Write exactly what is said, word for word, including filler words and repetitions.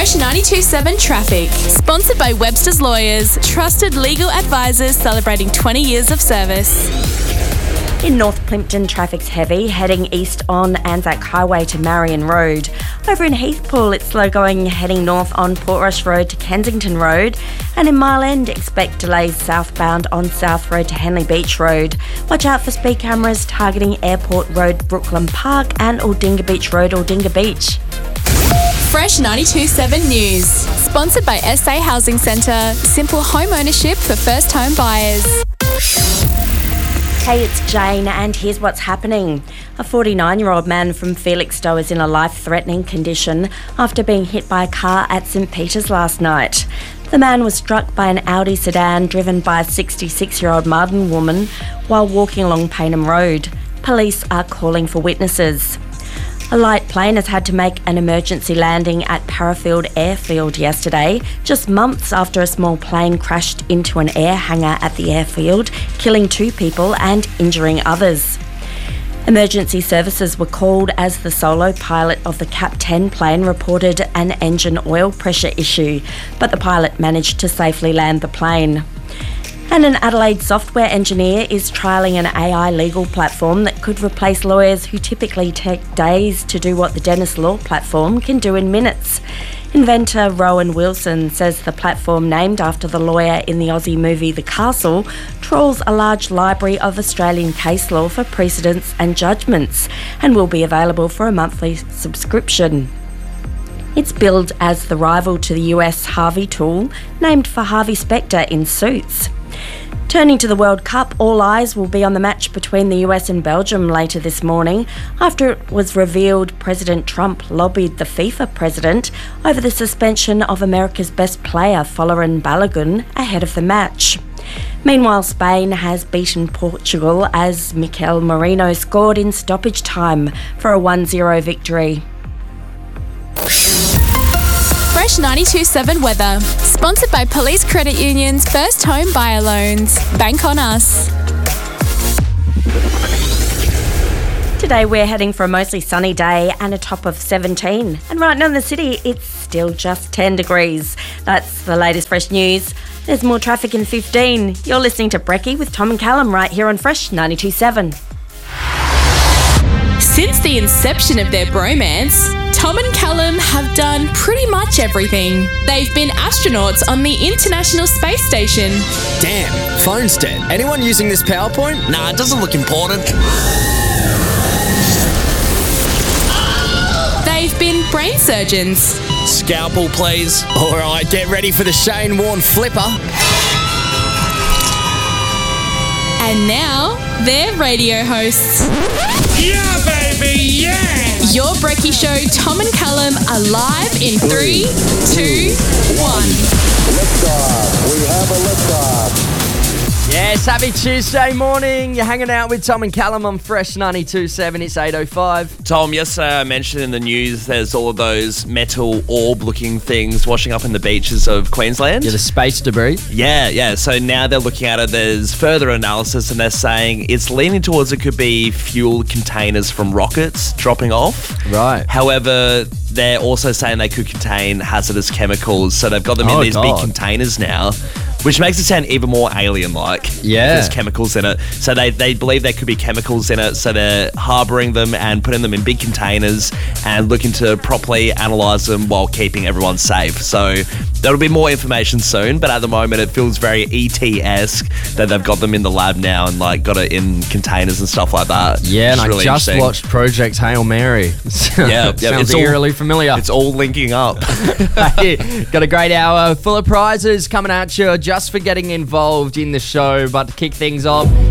Fresh ninety-two point seven Traffic. Sponsored by Webster's Lawyers. Trusted legal advisors celebrating twenty years of service. In North Plympton, traffic's heavy, heading east on Anzac Highway to Marion Road. Over in Heathpool, it's slow going heading north on Portrush Road to Kensington Road. And in Mile End, expect delays southbound on South Road to Henley Beach Road. Watch out for speed cameras targeting Airport Road, Brooklyn Park and Aldinga Beach Road, Aldinga Beach. Fresh ninety-two point seven News. Sponsored by S A Housing Centre. Simple home ownership for first home buyers. Hey, it's Jane, and here's what's happening. A forty-nine-year-old man from Felixstowe is in a life-threatening condition after being hit by a car at St Peters last night. The man was struck by an Audi sedan driven by a sixty-six-year-old Marden woman while walking along Paynham Road. Police are calling for witnesses. A light plane has had to make an emergency landing at Parafield Airfield yesterday, just months after a small plane crashed into an air hangar at the airfield, killing two people and injuring others. Emergency services were called as the solo pilot of the C A P ten plane reported an engine oil pressure issue, but the pilot managed to safely land the plane. And an Adelaide software engineer is trialling an A I legal platform that could replace lawyers who typically take days to do what the Dennis Law platform can do in minutes. Inventor Rowan Wilson says the platform, named after the lawyer in the Aussie movie The Castle, trawls a large library of Australian case law for precedents and judgments and will be available for a monthly subscription. It's billed as the rival to the U S Harvey tool, named for Harvey Specter in Suits. Turning to the World Cup, all eyes will be on the match between the U S and Belgium later this morning after it was revealed President Trump lobbied the FIFA president over the suspension of America's best player, Folarin Balogun, ahead of the match. Meanwhile, Spain has beaten Portugal as Mikel Merino scored in stoppage time for a one nil victory. Fresh ninety-two point seven Weather. Sponsored by Police Credit Union's First Home Buyer Loans. Bank on us. Today we're heading for a mostly sunny day and a top of seventeen. And right now in the city, it's still just ten degrees. That's the latest Fresh News. There's more traffic in fifteen. You're listening to Brekkie with Tom and Callum right here on Fresh ninety-two point seven. Since the inception of their bromance, Tom and Callum have done pretty much everything. They've been astronauts on the International Space Station. Damn, phone's dead. Anyone using this PowerPoint? Nah, it doesn't look important. They've been brain surgeons. Scalpel, please. All right, get ready for the Shane Warne flipper. And now, they're radio hosts. Yeah, baby, yeah! Your Brekkie Show, Tom and Callum, are live in three, two, one. Liftoff. We have a liftoff. Yes, happy Tuesday morning. You're hanging out with Tom and Callum on Fresh ninety-two point seven. It's eight oh five. Tom, yesterday I mentioned in the news there's all of those metal orb-looking things washing up in the beaches of Queensland. Yeah, the space debris. Yeah, yeah. So now they're looking at it. There's further analysis and they're saying it's leaning towards it could be fuel containers from rockets dropping off. Right. However, they're also saying they could contain hazardous chemicals. So they've got them Oh, in these God. big containers now, which makes it sound even more alien-like. Yeah. There's chemicals in it. So they, they believe there could be chemicals in it, so they're harbouring them and putting them in big containers and looking to properly analyse them while keeping everyone safe. So there'll be more information soon, but at the moment it feels very E T-esque that they've got them in the lab now and like got it in containers and stuff like that. Yeah, and It's really I just interesting. watched Project Hail Mary. Yeah, yeah, Sounds it's all- eerily familiar. It's all linking up. Hey, got a great hour full of prizes coming at you just for getting involved in the show. But to kick things off,